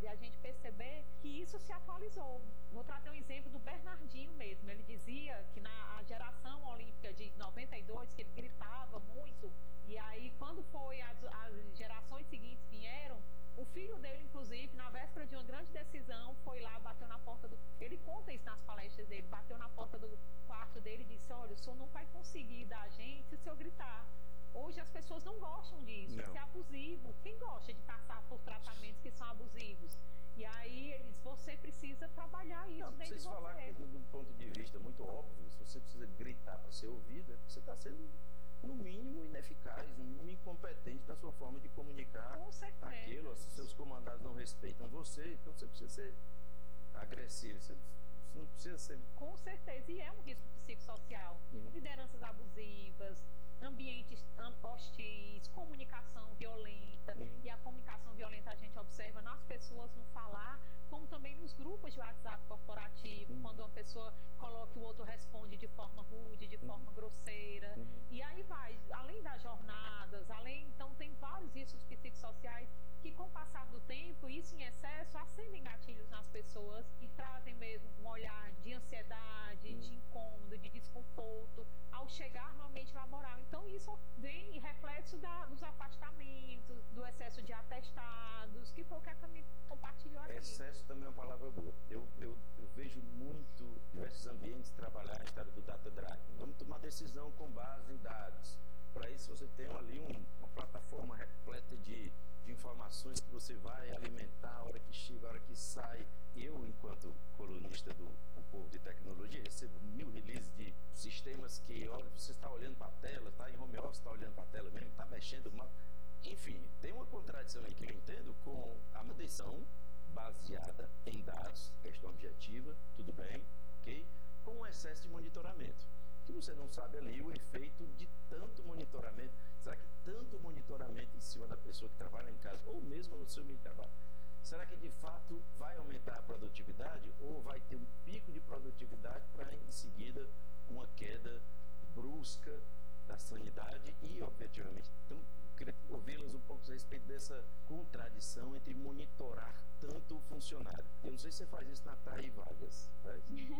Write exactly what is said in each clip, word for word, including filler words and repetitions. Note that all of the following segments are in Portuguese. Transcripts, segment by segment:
e a gente perceber que isso se atualizou. Vou trazer um exemplo do Bernardinho mesmo. Ele dizia que na geração olímpica de noventa e dois, que ele gritava muito, e aí quando foi as, as gerações seguintes vieram, o filho dele, inclusive, na véspera de uma grande decisão, foi lá, bateu na porta do... Ele conta isso nas palestras dele, bateu na porta do quarto dele e disse, olha, o senhor não vai conseguir dar a gente se o senhor gritar. Hoje as pessoas não gostam disso, isso é abusivo. Quem gosta de passar por tratamentos que são abusivos? E aí ele diz, você precisa trabalhar isso não, dentro de você. Não, falar que, do ponto de vista muito óbvio, se você precisa gritar para ser ouvido, é porque você está sendo, no mínimo, ineficaz, no mínimo incompetente na sua forma de comunicar. Com certeza. Aquilo, se seus comandados não respeitam você, então você precisa ser agressivo, você, você não precisa ser... Com certeza, e é um risco psicossocial. Uhum. Lideranças abusivas, ambientes hostis, comunicação violenta, uhum. e a comunicação violenta a gente observa nas pessoas no falar, como também nos grupos de WhatsApp corporativo, uhum. quando uma pessoa coloca e o outro responde de forma rude, de uhum. forma grosseira, uhum. e aí vai, além das jornadas, além, então tem vários riscos psicossociais que com o passar do tempo, isso em excesso, acendem gatilhos nas pessoas e trazem mesmo um olhar de ansiedade, uhum. de incômodo, de desconforto, ao chegar no ambiente laboral. Então isso vem reflexo da, dos afastamentos, do excesso de atestados, que foi o que a Camille compartilhou aqui. Excesso também é uma palavra boa. Eu, eu, eu vejo muito diversos ambientes trabalhar na história do Data Drive. Vamos tomar decisão com base em dados. Para isso você tem ali um, uma plataforma repleta de, de informações que você vai alimentar a hora que chega, a hora que sai. Eu, enquanto colunista do, do Povo de Tecnologia, recebo mil releases de sistemas que, olha, você está olhando para a tela, está em home office, está olhando para a tela mesmo, está mexendo mal. Enfim, tem uma contradição aí que eu entendo com a medição baseada em dados, questão objetiva, tudo bem, ok? Com um excesso de monitoramento. Que você não sabe ali o efeito de tanto monitoramento. Será que tanto monitoramento em cima da pessoa que trabalha em casa, ou mesmo no seu meio de trabalho, será que de fato vai aumentar a produtividade ou vai ter um pico de produtividade para em seguida uma queda brusca da sanidade? E, objetivamente, então, eu queria ouvi-las um pouco a respeito dessa contradição entre monitorar tanto o funcionário. Eu não sei se você faz isso na T A I Vagas. Faz?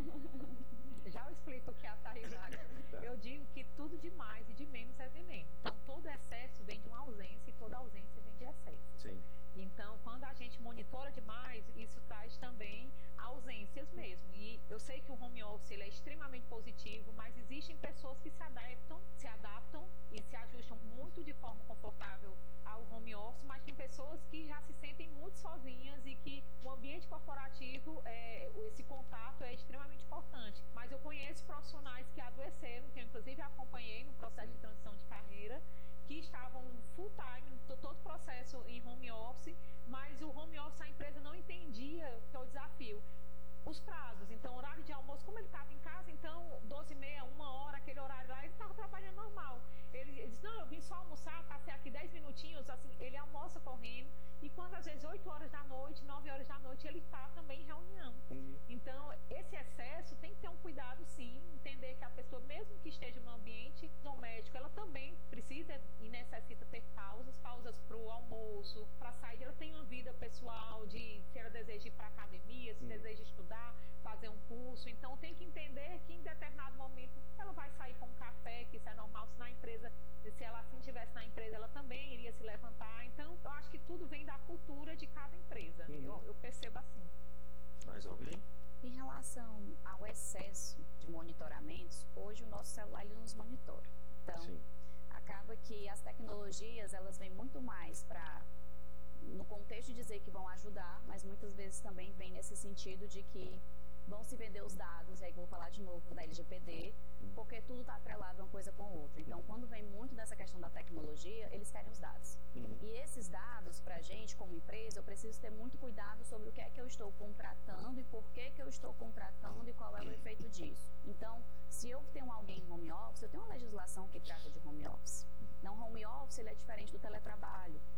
Já eu explico o que é a T A I Vagas. Tá. Eu digo que tudo de mais e de menos é veneno. Então, todo excesso vem de uma ausência e toda ausência vem de excesso. Sim. Então, quando a gente monitora demais, isso traz também ausências mesmo. E eu sei que o home office ele é extremamente positivo, mas existem pessoas que se adaptam, se adaptam e se ajustam muito de forma confortável ao home office, mas tem pessoas que já se sentem muito sozinhas e que o ambiente corporativo, é, esse contato é extremamente importante. Mas eu conheço profissionais que adoeceram, que eu inclusive acompanhei no processo de transição de carreira, que estavam full time, todo o processo em home office, mas o home office a empresa não entendia que é o desafio. Os prazos, então horário de almoço, como ele estava em casa, então doze e meia, uma hora, aquele horário lá, ele estava trabalhando normal. Ele, ele disse, não, eu vim só almoçar, passei aqui dez minutinhos, assim, ele almoça correndo, e quando às vezes oito horas da noite, nove horas da noite, ele está também em reunião. Uhum. Então, esse excesso tem que ter um cuidado sim, entender que a pessoa, mesmo que esteja no ambiente doméstico, ela também precisa e necessita ter pausas, pausas para o almoço, para sair, ela tem uma vida pessoal, de se ela deseja ir para a academia, se uhum. deseja estudar, fazer um curso, então tem que entender que em determinado momento ela vai sair com um café, que isso é normal, se na empresa, se ela assim estivesse na empresa, ela também iria se levantar, então eu acho que tudo vem da cultura de cada empresa, uhum. eu, eu percebo assim. Mais alguém? Em relação ao excesso de monitoramentos, hoje o nosso celular ele nos monitora, então Sim. acaba que as tecnologias elas vêm muito mais para no contexto de dizer que vão ajudar, mas muitas vezes também vem nesse sentido de que vão se vender os dados, e aí que eu vou falar de novo da L G P D, porque tudo está atrelado uma coisa com a outra. Então, quando vem muito dessa questão da tecnologia, eles querem os dados. Uhum. E esses dados, para a gente, como empresa, eu preciso ter muito cuidado sobre o que é que eu estou contratando e por que que eu estou contratando e qual é o efeito disso. Então, se eu tenho alguém em home office, eu tenho uma legislação que trata de home office. Não, home office ele é diferente do teletrabalho.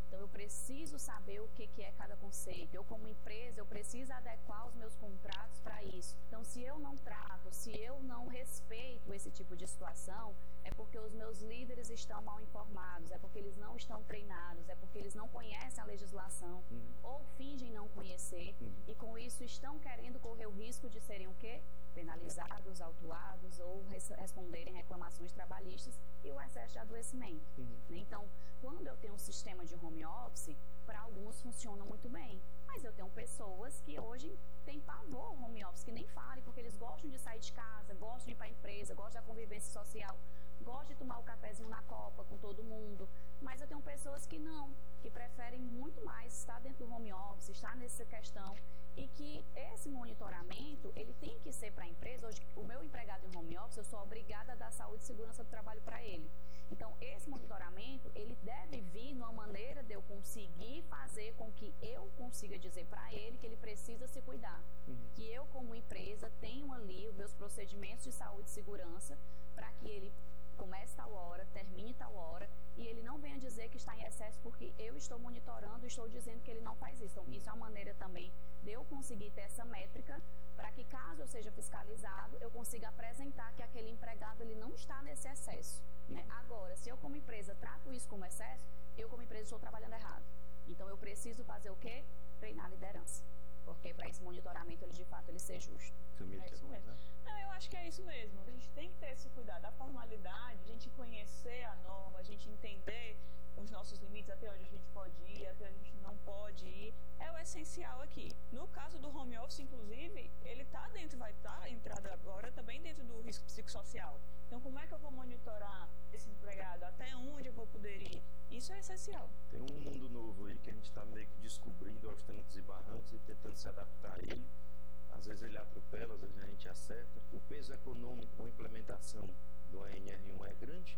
Então, eu preciso saber o que, que é cada conceito. Eu, como empresa, eu preciso adequar os meus contratos para isso. Então, se eu não trato, se eu não respeito esse tipo de situação, é porque os meus líderes estão mal informados, é porque eles não estão treinados, é porque eles não conhecem a legislação, uhum. ou fingem não conhecer, uhum. e com isso estão querendo correr o risco de serem o quê? Penalizados, autuados ou res responderem reclamações trabalhistas e o excesso de adoecimento. Uhum. Né? Então, quando eu tenho um sistema de home office, para alguns funciona muito bem, mas eu tenho pessoas que hoje têm pavor ao home office, que nem falem, porque eles gostam de sair de casa, gostam de ir para a empresa, gostam da convivência social, gostam de tomar o cafezinho na copa com todo mundo, mas eu tenho pessoas que não, que preferem muito mais estar dentro do home office, estar nessa questão, e que esse monitoramento, ele tem que ser para a empresa. Hoje, o meu empregado em home office, eu sou obrigada a dar saúde e segurança do trabalho para ele. Então, esse monitoramento, ele deve vir numa maneira de eu conseguir fazer com que eu consiga dizer para ele que ele precisa se cuidar. Uhum. Que eu, como empresa, tenho ali os meus procedimentos de saúde e segurança para que ele comece tal hora, termine tal hora, e ele não venha dizer que está em excesso porque eu estou monitorando e estou dizendo que ele não faz isso. Então, uhum. isso é uma maneira também de eu conseguir ter essa métrica para que, caso eu seja fiscalizado, eu consiga apresentar que aquele empregado ele não está nesse excesso. Né? Agora, se eu como empresa trato isso como excesso, eu como empresa estou trabalhando errado. Então, eu preciso fazer o quê? Treinar a liderança. Porque para esse monitoramento, ele de fato, ele ser justo. É isso mesmo. Não, eu acho que é isso mesmo. A gente tem que ter esse cuidado da formalidade, a gente conhecer a norma, a gente entender os nossos limites, até onde a gente pode ir, até onde a gente não pode ir. É o essencial aqui. No caso do home office, inclusive, ele está dentro, vai estar tá, entrado agora também dentro do risco psicossocial. Então, como é que eu vou monitorar esse empregado? Até onde eu vou poder ir? Isso é essencial. Tem um mundo novo aí que a gente está meio que descobrindo aos trancos e barrancos e tentando se adaptar a ele. Às vezes ele atropela, às vezes a gente acerta. O peso econômico com a implementação do A N R um é grande,